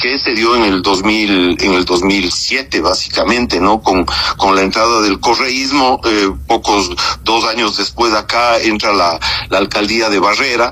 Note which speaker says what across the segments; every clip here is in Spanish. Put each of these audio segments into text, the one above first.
Speaker 1: que se dio en el 2007, básicamente, ¿no? Con la entrada del correísmo, 2 años después acá entra la alcaldía de Barrera,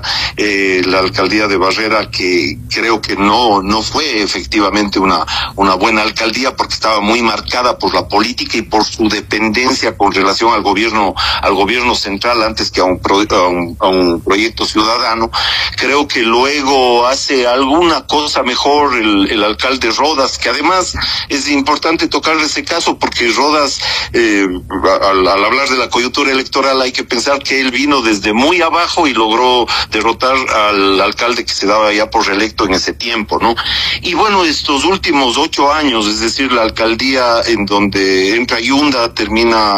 Speaker 1: que creo que no fue efectivamente una buena alcaldía, porque estaba muy marcada por la política y por su dependencia con relación al gobierno central antes que a un proyecto ciudadano. Creo que luego hace alguna cosa mejor el alcalde Rodas, que además es importante tocar ese caso porque Rodas, al hablar de la coyuntura electoral, hay que pensar que él vino desde muy abajo y logró derrotar al alcalde que se daba ya por reelecto en ese tiempo, ¿no? Y bueno, estos últimos 8 años, es decir, la alcaldía en donde entra Yunda, termina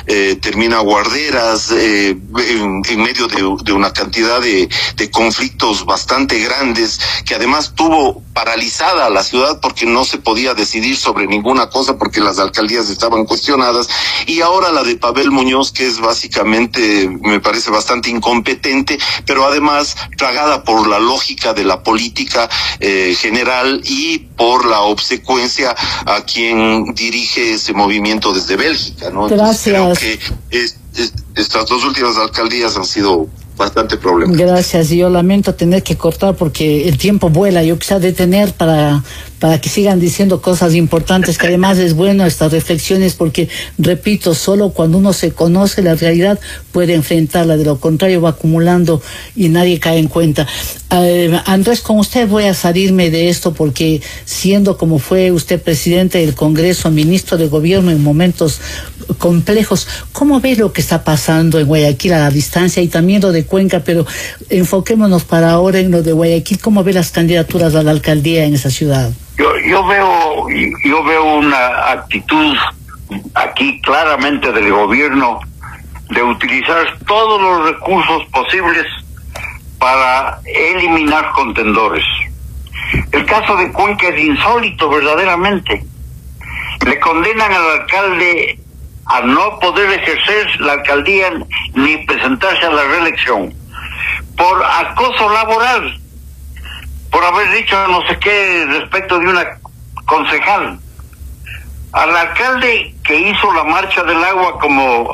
Speaker 1: Guarderas, en medio de una cantidad de conflictos bastante grandes, que además tuvo paralizada a la ciudad porque no se podía decidir sobre ninguna cosa porque las alcaldías estaban cuestionadas, y ahora la de Pavel Muñoz, que es básicamente, me parece bastante incompetente, pero además tragada por la lógica de la política general y por la obsecuencia a quien dirige ese movimiento desde Bélgica, ¿no?
Speaker 2: Gracias.
Speaker 1: Entonces, creo que estas 2 últimas alcaldías han sido bastante problemas.
Speaker 2: Gracias, y yo lamento tener que cortar porque el tiempo vuela. Yo quisiera detener para que sigan diciendo cosas importantes, que además es bueno estas reflexiones porque, repito, solo cuando uno se conoce la realidad puede enfrentarla, de lo contrario va acumulando y nadie cae en cuenta. Andrés, con usted voy a salirme de esto porque, siendo como fue usted presidente del Congreso, ministro de Gobierno en momentos complejos, ¿cómo ve lo que está pasando en Guayaquil a la distancia y también lo de Cuenca? Pero enfoquémonos para ahora en lo de Guayaquil. ¿Cómo ve las candidaturas a la alcaldía en esa ciudad?
Speaker 3: Yo veo una actitud aquí claramente del gobierno de utilizar todos los recursos posibles para eliminar contendores. El caso de Cuenca es insólito verdaderamente. Le condenan al alcalde a no poder ejercer la alcaldía ni presentarse a la reelección por acoso laboral, por haber dicho no sé qué respecto de una concejal. Al alcalde que hizo la marcha del agua, como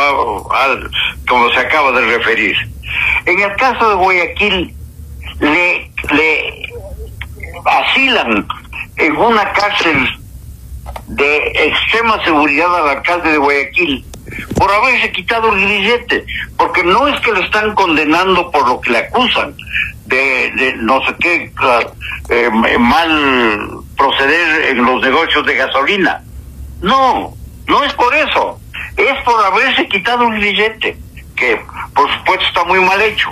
Speaker 3: se acaba de referir. En el caso de Guayaquil, le asilan en una cárcel de extrema seguridad al alcalde de Guayaquil por haberse quitado el grillete, porque no es que le están condenando por lo que le acusan de no sé qué mal proceder en los negocios de gasolina. No es por eso, es por haberse quitado el grillete, que por supuesto está muy mal hecho,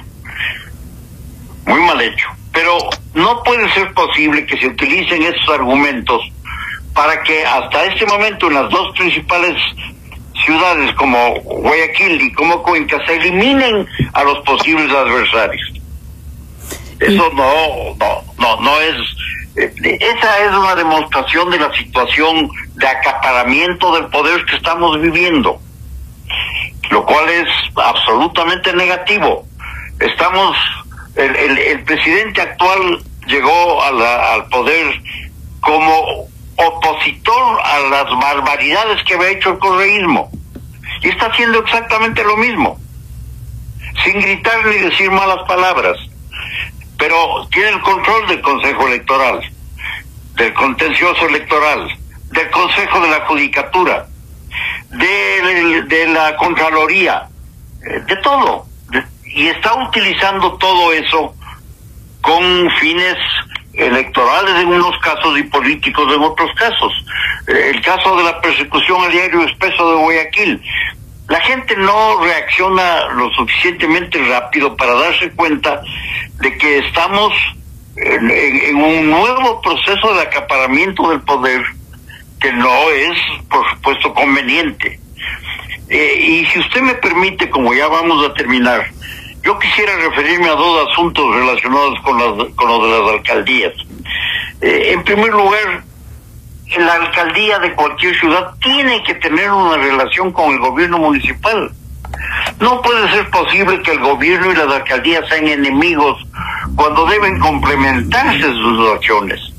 Speaker 3: pero no puede ser posible que se utilicen esos argumentos para que hasta este momento en las 2 principales ciudades como Guayaquil y como Cuenca se eliminen a los posibles adversarios. Eso no es. Esa es una demostración de la situación de acaparamiento del poder que estamos viviendo, lo cual es absolutamente negativo. El presidente actual llegó al poder como opositor a las barbaridades que había hecho el correísmo, y está haciendo exactamente lo mismo, sin gritar ni decir malas palabras, pero tiene el control del Consejo Electoral, del Contencioso Electoral, del Consejo de la Judicatura, de la Contraloría, de todo, y está utilizando todo eso con fines electorales en unos casos y políticos en otros casos. El caso de la persecución al diario Expreso de Guayaquil. La gente no reacciona lo suficientemente rápido para darse cuenta de que estamos en un nuevo proceso de acaparamiento del poder que no es, por supuesto, conveniente. Y si usted me permite, como ya vamos a terminar, yo quisiera referirme a 2 asuntos relacionados con lo de las alcaldías. En primer lugar, la alcaldía de cualquier ciudad tiene que tener una relación con el gobierno municipal. No puede ser posible que el gobierno y las alcaldías sean enemigos cuando deben complementarse sus acciones.